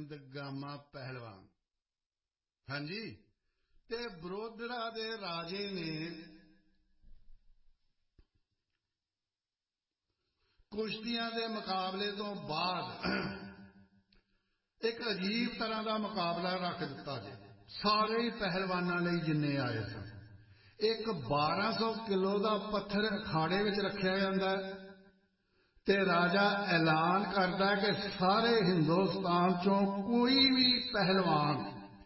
ਹਿੰਦ ਗਾਮਾ ਪਹਿਲਵਾਨ। ਹਾਂਜੀ, ਤੇ ਬਰੋਦਰਾ ਦੇ ਰਾਜੇ ਨੇ ਕੁਸ਼ਤੀਆਂ ਦੇ ਮੁਕਾਬਲੇ ਤੋਂ ਬਾਅਦ ਇੱਕ ਅਜੀਬ ਤਰ੍ਹਾਂ ਦਾ ਮੁਕਾਬਲਾ ਰੱਖ ਦਿੱਤਾ ਜੀ। ਸਾਰੇ ਹੀ ਪਹਿਲਵਾਨਾਂ ਲਈ ਜਿੰਨੇ ਆਏ ਸਨ, ਇੱਕ 1200 ਕਿਲੋ ਦਾ ਪੱਥਰ ਅਖਾੜੇ ਵਿੱਚ ਰੱਖਿਆ ਜਾਂਦਾ ਤੇ ਰਾਜਾ ਐਲਾਨ ਕਰਦਾ ਕਿ ਸਾਰੇ ਹਿੰਦੁਸਤਾਨ ਚੋਂ ਕੋਈ ਵੀ ਪਹਿਲਵਾਨ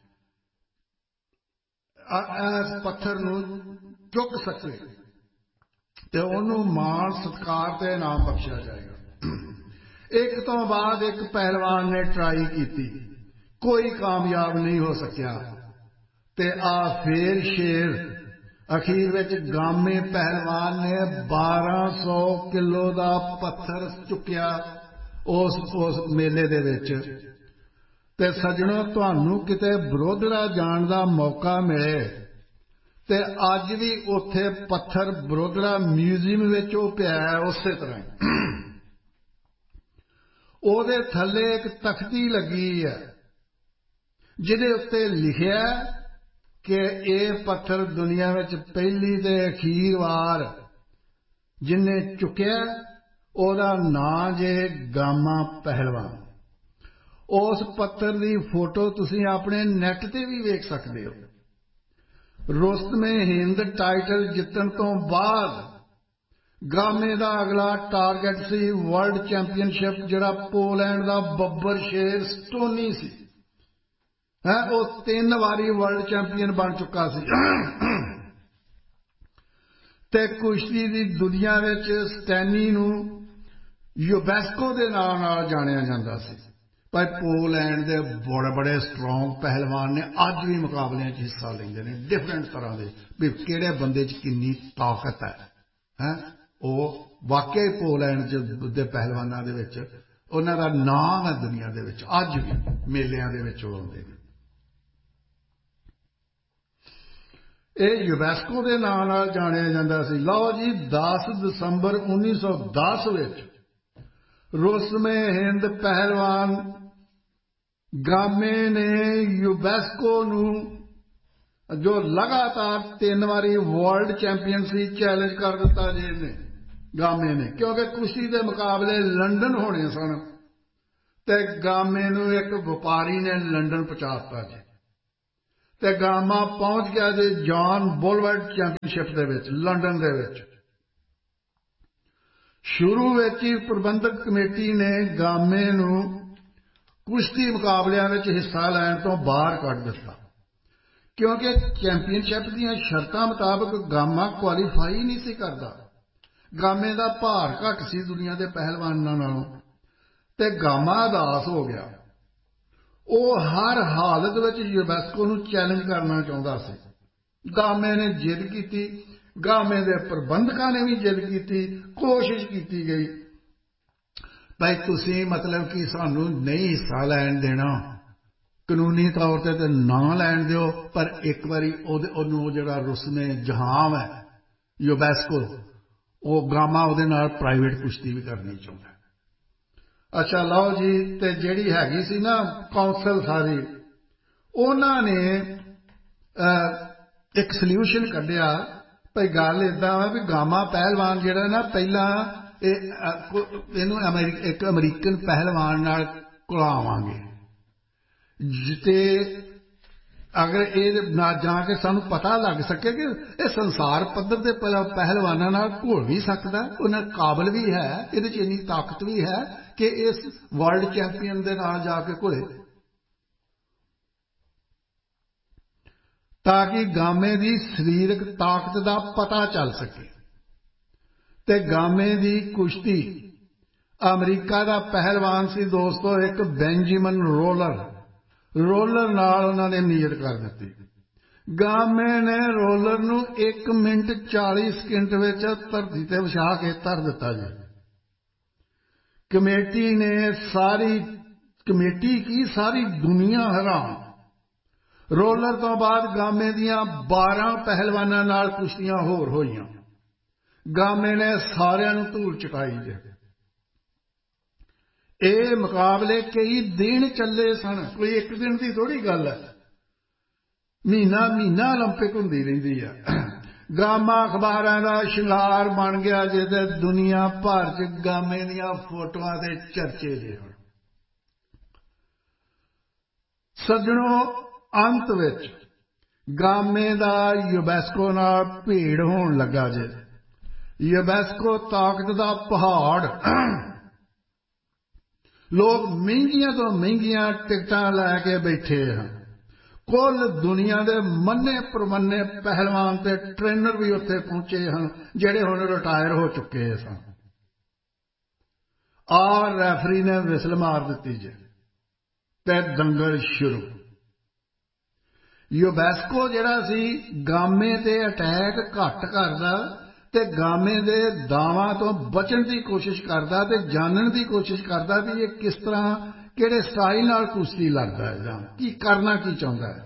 ਇਸ ਪੱਥਰ ਨੂੰ ਚੁੱਕ ਸਕੇ ਤੇ ਉਹਨੂੰ ਮਾਣ ਸਤਿਕਾਰ ਤੇ ਇਨਾਮ ਬਖਸ਼ਿਆ ਜਾਏਗਾ। ਇੱਕ ਤੋਂ ਬਾਅਦ ਇੱਕ ਪਹਿਲਵਾਨ ਨੇ ਟਰਾਈ ਕੀਤੀ, ਕੋਈ ਕਾਮਯਾਬ ਨਹੀਂ ਹੋ ਸਕਿਆ ਤੇ ਫੇਰ ਸ਼ੇਰ ਅਖੀਰ ਵਿੱਚ ਗਾਮੇ ਪਹਿਲਵਾਨ ਨੇ 1200 ਕਿਲੋ ਦਾ ਪੱਥਰ ਚੁੱਕਿਆ ਉਸ ਮੇਲੇ ਦੇ ਵਿੱਚ। ਤੇ ਸੱਜਣੋ, ਤੁਹਾਨੂੰ ਕਿਤੇ ਬਰੋਦਰਾ ਜਾਣ ਦਾ ਮੌਕਾ ਮਿਲੇ ਤੇ ਅੱਜ ਵੀ ਉੱਥੇ ਪੱਥਰ ਬਰੋਦਰਾ ਮਿਊਜ਼ੀਅਮ ਵਿੱਚ ਉਹ ਪਿਆ ਹੈ ਉਸੇ ਤਰ੍ਹਾਂ। ਉਹਦੇ ਥੱਲੇ ਇੱਕ ਤਖਤੀ ਲੱਗੀ ਹੈ ਜਿਹਦੇ ਉੱਤੇ ਲਿਖਿਆ ਕਿ ਇਹ ਪੱਥਰ ਦੁਨੀਆ ਵਿੱਚ ਪਹਿਲੀ ਤੇ ਅਖੀਰ ਵਾਰ ਜਿਹਨੇ ਚੁੱਕਿਆ ਉਹਦਾ ਨਾਂ ਜੇ ਗਾਮਾ ਪਹਿਲਵਾਨ। ਉਸ ਪੱਥਰ ਦੀ ਫੋਟੋ ਤੁਸੀਂ ਆਪਣੇ ਨੈੱਟ ਤੇ ਵੀ ਵੇਖ ਸਕਦੇ ਹੋ। ਰੁਸਤਮੇ ਹਿੰਦ ਟਾਈਟਲ ਜਿੱਤਣ ਤੋਂ ਬਾਅਦ ਗਾਮੇ ਦਾ ਅਗਲਾ ਟਾਰਗੇਟ ਸੀ ਵਰਲਡ ਚੈਂਪੀਅਨਸ਼ਿਪ, ਜਿਹੜਾ ਪੋਲੈਂਡ ਦਾ ਬੱਬਰ ਸ਼ੇਰ ਸਟੋਨੀ ਸੀ। ਉਹ 3 ਵਾਰੀ ਵਰਲਡ ਚੈਂਪੀਅਨ ਬਣ ਚੁੱਕਾ ਸੀ ਤੇ ਕੁਸ਼ਤੀ ਦੀ ਦੁਨੀਆ ਵਿੱਚ ਸਟੈਨੀ ਨੂੰ ਯੂਬੈਸਕੋ ਦੇ ਨਾਂ ਨਾਲ ਜਾਣਿਆ ਜਾਂਦਾ ਸੀ। ਪਰ ਪੋਲੈਂਡ ਦੇ ਬੜੇ ਸਟਰੋਂਗ ਪਹਿਲਵਾਨ ਨੇ ਅੱਜ ਵੀ ਮੁਕਾਬਲਿਆਂ 'ਚ ਹਿੱਸਾ ਲੈਂਦੇ ਨੇ, ਡਿਫਰੈਂਟ ਤਰ੍ਹਾਂ ਦੇ, ਵੀ ਕਿਹੜੇ ਬੰਦੇ 'ਚ ਕਿੰਨੀ ਤਾਕਤ ਹੈ। ਉਹ ਵਾਕਿਆ ਹੀ ਪੋਲੈਂਡ ਦੇ ਪਹਿਲਵਾਨਾਂ ਦੇ ਵਿੱਚ ਉਹਨਾਂ ਦਾ ਨਾਮ ਹੈ ਦੁਨੀਆ ਦੇ ਵਿੱਚ, ਅੱਜ ਵੀ ਮੇਲਿਆਂ ਦੇ ਵਿੱਚ ਉਹ ਆਉਂਦੇ ਨੇ। ਇਹ ਯੂਬੈਸਕੋ ਦੇ ਨਾਂ ਨਾਲ ਜਾਣਿਆ ਜਾਂਦਾ ਸੀ। ਲਓ ਜੀ, 10 ਦਸੰਬਰ 1910 ਵਿੱਚ ਰੁਸਤਮੇ ਹਿੰਦ ਪਹਿਲਵਾਨ ਗਾਮੇ ਨੇ ਯੂਬੈਸਕੋ ਨੂੰ, ਜੋ ਲਗਾਤਾਰ 3 ਵਾਰੀ ਵਰਲਡ ਚੈਂਪੀਅਨ ਸੀ, ਚੈਲੰਜ ਕਰ ਦਿੱਤਾ ਜੀ ਇਹਨੇ, ਗਾਮੇ ਨੇ, ਕਿਉਂਕਿ ਕੁਸ਼ਤੀ ਦੇ ਮੁਕਾਬਲੇ ਲੰਡਨ ਹੋਣੇ ਸਨ ਤੇ ਗਾਮੇ ਨੂੰ ਇੱਕ ਵਪਾਰੀ ਨੇ ਲੰਡਨ ਪਹੁੰਚਾ ਦਿੱਤਾ ਜੀ ਤੇ ਗਾਮਾ ਪਹੁੰਚ ਗਿਆ ਜੀ ਜੌਨ ਬੁਲਵਰਡ ਚੈਂਪੀਅਨਸ਼ਿਪ ਦੇ ਵਿੱਚ, ਲੰਡਨ ਦੇ ਵਿੱਚ। ਸ਼ੁਰੂ ਵਿੱਚ ਹੀ ਪ੍ਰਬੰਧਕ ਕਮੇਟੀ ਨੇ ਗਾਮੇ ਨੂੰ ਕੁਸ਼ਤੀ ਮੁਕਾਬਲਿਆਂ ਵਿੱਚ ਹਿੱਸਾ ਲੈਣ ਤੋਂ ਬਾਹਰ ਕੱਢ ਦਿੱਤਾ, ਕਿਉਂਕਿ ਚੈਂਪੀਅਨਸ਼ਿਪ ਦੀਆਂ ਸ਼ਰਤਾਂ ਮੁਤਾਬਕ ਗਾਮਾ ਕੁਆਲੀਫਾਈ ਨਹੀਂ ਸੀ ਕਰਦਾ। ਗਾਮੇ ਦਾ ਭਾਰ ਘੱਟ ਸੀ ਦੁਨੀਆ ਦੇ ਪਹਿਲਵਾਨਾਂ ਨਾਲੋਂ ਤੇ ਗਾਮਾ ਉਦਾਸ ਹੋ ਗਿਆ। ਉਹ ਹਰ ਹਾਲਤ ਵਿੱਚ ਯੂਬੈਸਕੋ ਨੂੰ ਚੈਲੰਜ ਕਰਨਾ ਚਾਹੁੰਦਾ ਸੀ। ਗਾਮੇ ਨੇ ਜਿੱਦ ਕੀਤੀ, ਗਾਮੇ ਦੇ ਪ੍ਰਬੰਧਕਾਂ ਨੇ ਵੀ ਜਿੱਦ ਕੀਤੀ, ਕੋਸ਼ਿਸ਼ ਕੀਤੀ ਗਈ, ਭਾਈ ਤੁਸੀਂ ਮਤਲਬ ਕਿ ਸਾਨੂੰ ਨਹੀਂ ਹਿੱਸਾ ਲੈਣ ਦੇਣਾ, ਕਾਨੂੰਨੀ ਤੌਰ ਤੇ ਨਾ ਲੈਣ ਦਿਓ, ਪਰ ਇੱਕ ਵਾਰੀ ਉਹਨੂੰ ਜਿਹੜਾ ਰੁਸਮੇ ਜਹਾਂ ਹੈ ਯੂਬੈਸਕੋ, ਉਹ ਗਾਮਾ ਉਹਦੇ ਨਾਲ ਪ੍ਰਾਈਵੇਟ ਕੁਸ਼ਤੀ ਵੀ ਕਰਨੀ ਚਾਹੁੰਦਾ। ਅੱਛਾ ਲਓ ਜੀ, ਤੇ ਜਿਹੜੀ ਹੈਗੀ ਸੀ ਨਾ ਕੌਂਸਲ ਸਾਰੀ, ਉਹਨਾਂ ਨੇ ਇੱਕ ਸਲਿਊਸ਼ਨ ਕੱਢਿਆ, ਭਾਈ ਗੱਲ ਇੱਦਾਂ ਵਾ ਵੀ ਗਾਮਾ ਪਹਿਲਵਾਨ ਜਿਹੜਾ ਨਾ, ਪਹਿਲਾਂ ਇਹਨੂੰ ਇੱਕ ਅਮਰੀਕਨ ਪਹਿਲਵਾਨ ਨਾਲ ਘੁਲਾਵਾਂਗੇ ਤੇ ਅਗਰ ਇਹ ਨਾ ਜਾ ਕੇ ਸਾਨੂੰ ਪਤਾ ਲੱਗ ਸਕੇ ਕਿ ਇਹ ਸੰਸਾਰ ਪੱਧਰ ਦੇ ਪਹਿਲਵਾਨਾਂ ਨਾਲ ਘੁਲ ਵੀ ਸਕਦਾ, ਉਹਨਾਂ ਕਾਬਲ ਵੀ ਹੈ, ਇਹਦੇ 'ਚ ਇੰਨੀ ਤਾਕਤ ਵੀ ਹੈ ਕਿ ਇਸ ਵਰਲਡ ਚੈਂਪੀਅਨ ਦੇ ਨਾਲ ਜਾ ਕੇ ਘੁਲੇ, ਤਾਂ ਕਿ ਗਾਮੇ ਦੀ ਸਰੀਰਕ ਤਾਕਤ ਦਾ ਪਤਾ ਚੱਲ ਸਕੇ। ਤੇ ਗਾਮੇ ਦੀ ਕੁਸ਼ਤੀ ਅਮਰੀਕਾ ਦਾ ਪਹਿਲਵਾਨ ਸੀ ਦੋਸਤੋ, ਇੱਕ ਬੈਂਜਾਮਿਨ ਰੋਲਰ ਨਾਲ ਉਹਨਾਂ ਨੇ ਨੀਅਤ ਕਰ ਦਿੱਤੀ। ਗਾਮੇ ਨੇ ਰੋਲਰ ਨੂੰ 1 ਮਿੰਟ 40 ਸਕਿੰਟ ਵਿੱਚ ਧਰਤੀ ਤੇ ਵਿਛਾ ਕੇ ਧਰ ਦਿੱਤਾ ਜੀ। ਕਮੇਟੀ ਕੀ ਸਾਰੀ ਦੁਨੀਆ ਹੈਰਾਨ। ਰੋਲਰ ਤੋਂ ਬਾਅਦ ਗਾਮੇ ਦੀਆਂ 12 ਪਹਿਲਵਾਨਾਂ ਨਾਲ ਕੁਸ਼ਤੀਆਂ ਹੋਰ ਹੋਈਆਂ। ਗਾਮੇ ਨੇ ਸਾਰਿਆਂ ਨੂੰ ਧੂਲ ਚਟਾਈ ਜੇ। ਇਹ ਮੁਕਾਬਲੇ ਕਈ ਦਿਨ ਚੱਲੇ ਸਨ, ਕੋਈ ਇੱਕ ਦਿਨ ਦੀ ਥੋੜ੍ਹੀ ਗੱਲ ਹੈ। ਮਹੀਨਾ ਮਹੀਨਾ ਓਲੰਪਿਕ ਹੁੰਦੀ ਰਹਿੰਦੀ ਆ। ਗਾਮਾ ਅਖਬਾਰਾਂ ਦਾ ਸ਼ਿੰਗਾਰ ਬਣ ਗਿਆ ਜੇ ਤੇ ਦੁਨੀਆ ਭਰ 'ਚ ਗਾਮੇ ਦੀਆਂ ਫੋਟੋਆਂ ਦੇ ਚਰਚੇ ਜੇ ਹੁਣ। ਸੱਜਣੋ, ਅੰਤ ਵਿੱਚ ਗਾਮੇ ਦਾ ਯੂਨੈਸਕੋ ਨਾਲ ਭੇੜ ਹੋਣ ਲੱਗਾ ਜੇ। ਯੂਨੈਸਕੋ ਤਾਕਤ ਦਾ ਪਹਾੜ। ਲੋਕ ਮਹਿੰਗੀਆਂ ਤੋਂ ਮਹਿੰਗੀਆਂ ਟਿਕਟਾਂ ਲੈ ਕੇ ਬੈਠੇ ਹਨ। ਕੁੱਲ ਦੁਨੀਆ ਦੇ ਮੰਨੇ ਪ੍ਰਮੰਨੇ ਪਹਿਲਵਾਨ ਤੇ ਟ੍ਰੇਨਰ ਵੀ ਉੱਥੇ ਪਹੁੰਚੇ ਹਨ, ਜਿਹੜੇ ਹੁਣ ਰਿਟਾਇਰ ਹੋ ਚੁੱਕੇ ਸਨ। ਆਰ ਰੈਫਰੀ ਨੇ ਵਿਸਲ ਮਾਰ ਦਿੱਤੀ ਜੇ ਤੇ ਦੰਗਲ ਸ਼ੁਰੂ। ਯੂਨੈਸਕੋ ਜਿਹੜਾ ਸੀ ਗਾਮੇ ਤੇ ਅਟੈਕ ਘੱਟ ਕਰਦਾ ਤੇ ਗਾਮੇ ਦੇ ਦਾਵਾਂ ਤੋਂ ਬਚਣ ਦੀ ਕੋਸ਼ਿਸ਼ ਕਰਦਾ ਤੇ ਜਾਣਨ ਦੀ ਕੋਸ਼ਿਸ਼ ਕਰਦਾ ਵੀ ਇਹ ਕਿਸ ਤਰ੍ਹਾਂ, ਕਿਹੜੇ ਸਟਾਈਲ ਨਾਲ ਕੁਸ਼ਤੀ ਲੜਦਾ ਹੈ ਜਾਂ ਕੀ ਕਰਨਾ ਕੀ ਚਾਹੁੰਦਾ ਹੈ।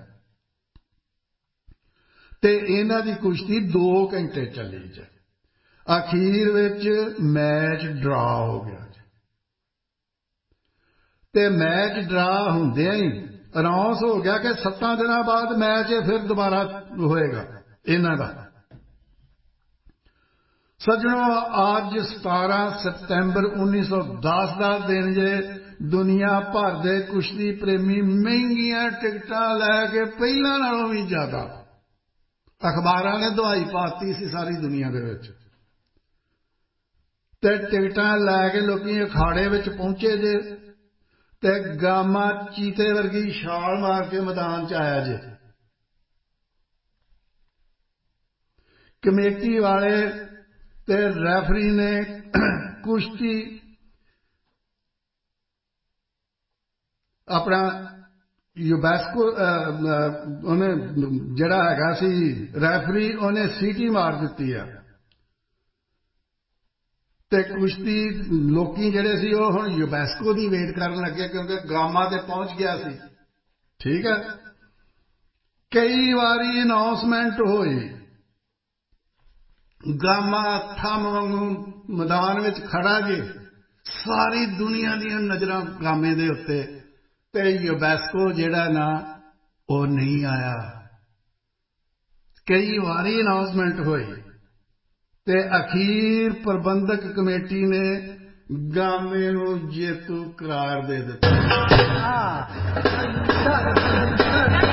ਤੇ ਇਹਨਾਂ ਦੀ ਕੁਸ਼ਤੀ 2 ਘੰਟੇ ਚੱਲੀ ਜੇ। ਅਖੀਰ ਵਿੱਚ ਮੈਚ ਡਰਾ ਹੋ ਗਿਆ ਤੇ ਮੈਚ ਡਰਾ ਹੁੰਦਿਆਂ ਹੀ ਅਨਾਉਂਸ ਹੋ ਗਿਆ ਕਿ 7 ਦਿਨਾਂ ਬਾਅਦ ਮੈਚ ਫਿਰ ਦੁਬਾਰਾ ਹੋਏਗਾ ਇਹਨਾਂ ਦਾ। ਸੱਜਣੋ, ਅੱਜ 17 ਸਤੰਬਰ 1910 ਦਾ ਦਿਨ ਜੇ। ਦੁਨੀਆ ਭਰ ਦੇ ਕੁਸ਼ਤੀ ਪ੍ਰੇਮੀ ਮਹਿੰਗੀਆਂ ਟਿਕਟਾਂ ਲੈ ਕੇ ਪਹਿਲਾਂ ਨਾਲੋਂ ਵੀ ਜ਼ਿਆਦਾ, ਅਖਬਾਰਾਂ ਨੇ ਦਵਾਈ ਪਾਤੀ ਸੀ ਸਾਰੀ ਦੁਨੀਆ ਦੇ ਵਿੱਚ, ਤੇ ਟਿਕਟਾਂ ਲੈ ਕੇ ਲੋਕੀ ਅਖਾੜੇ ਵਿੱਚ ਪਹੁੰਚੇ ਜੇ ਤੇ ਗਾਮਾ ਚੀਤੇ ਵਰਗੀ ਛਾਲ ਮਾਰ ਕੇ ਮੈਦਾਨ 'ਚ ਆਇਆ ਜੇ। ਕਮੇਟੀ ਵਾਲੇ ਤੇ ਰੈਫਰੀ ਨੇ ਕੁਸ਼ਤੀ ਆਪਣਾ ਯੂਨੈਸਕੋ ਉਹਨੇ ਜਿਹੜਾ ਹੈਗਾ ਸੀ ਰੈਫਰੀ, ਉਹਨੇ ਸੀਟੀ ਮਾਰ ਦਿੱਤੀ ਆ ਤੇ ਕੁਸ਼ਤੀ ਲੋਕੀ ਜਿਹੜੇ ਸੀ ਉਹ ਹੁਣ ਯੂਨੈਸਕੋ ਦੀ ਵੇਟ ਕਰਨ ਲੱਗੇ, ਕਿਉਂਕਿ ਗਾਮਾ ਤੇ ਪਹੁੰਚ ਗਿਆ ਸੀ। ਠੀਕ ਹੈ, ਕਈ ਵਾਰੀ ਅਨਾਉਂਸਮੈਂਟ ਹੋਈ, ਗਾਮਾ ਥੰਮ ਵਾਂਗੂ ਮੈਦਾਨ ਵਿੱਚ ਖੜਾ ਜੇ, ਸਾਰੀ ਦੁਨੀਆ ਦੀਆਂ ਨਜ਼ਰਾਂ ਗਾਮੇ ਦੇ ਉੱਤੇ, ਤੇ ਯੂਨੈਸਕੋ ਜਿਹੜਾ ਨਾ ਉਹ ਨਹੀਂ ਆਇਆ। ਕਈ ਵਾਰੀ ਅਨਾਉਂਸਮੈਂਟ ਹੋਈ ਤੇ ਅਖੀਰ ਪ੍ਰਬੰਧਕ ਕਮੇਟੀ ਨੇ ਗਾਮੇ ਨੂੰ ਜੇਤੂ ਕਰਾਰ ਦੇ ਦਿੱਤਾ।